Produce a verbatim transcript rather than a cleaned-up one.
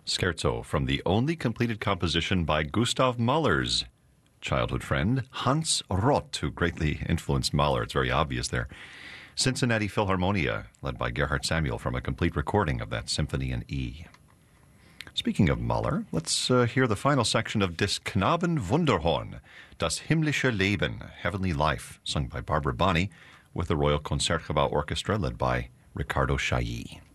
Scherzo from the only completed composition by Gustav Mahler's childhood friend, Hans Roth, who greatly influenced Mahler. It's very obvious there. Cincinnati Philharmonia, led by Gerhard Samuel, from a complete recording of that symphony in E. Speaking of Mahler, let's uh, hear the final section of Des Knaben Wunderhorn, Das himmlische Leben, Heavenly Life, sung by Barbara Bonney, with the Royal Concertgebouw Orchestra, led by Ricardo Chailly.